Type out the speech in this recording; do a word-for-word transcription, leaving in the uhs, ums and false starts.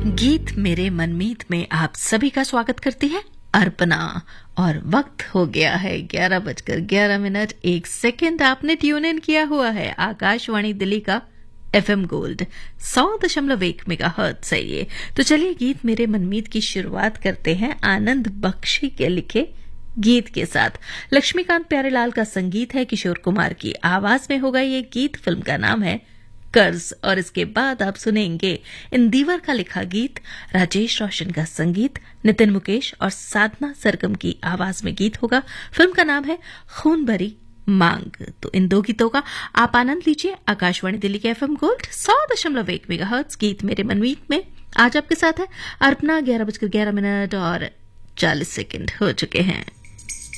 गीत मेरे मनमीत में आप सभी का स्वागत करती है अर्पणा। और वक्त हो गया है ग्यारह बजकर ग्यारह मिनट एक सेकेंड। आपने ट्यून इन किया हुआ है आकाशवाणी दिल्ली का एफएम गोल्ड सौ दशमलव एक मेगा हर्ट्ज से। ये तो चलिए गीत मेरे मनमीत की शुरुआत करते हैं आनंद बख्शी के लिखे गीत के साथ। लक्ष्मीकांत प्यारेलाल का संगीत है, किशोर कुमार की आवाज में होगा ये गीत। फिल्म का नाम है कर्ज। और इसके बाद आप सुनेंगे इंदिवर का लिखा गीत, राजेश रोशन का संगीत, नितिन मुकेश और साधना सरगम की आवाज में गीत होगा। फिल्म का नाम है खून भरी मांग। तो इन दो गीतों का आप आनंद लीजिए आकाशवाणी दिल्ली के एफएम गोल्ड सौ दशमलव एक मेगा हर्ट्ज। गीत मेरे मनमीत में आज आपके साथ है अर्पणा। ग्यारह बजकर ग्यारह मिनट और चालीस सेकेंड हो चुके हैं।